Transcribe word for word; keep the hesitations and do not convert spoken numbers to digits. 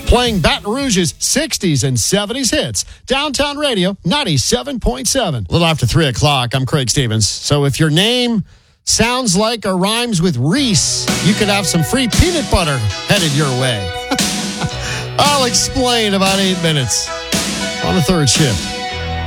Playing Baton Rouge's sixties and seventies hits. Downtown Radio, ninety-seven point seven. A little after three o'clock, I'm Craig Stevens. So if your name sounds like or rhymes with Reese, you could have some free peanut butter headed your way. I'll explain about eight minutes on the third shift.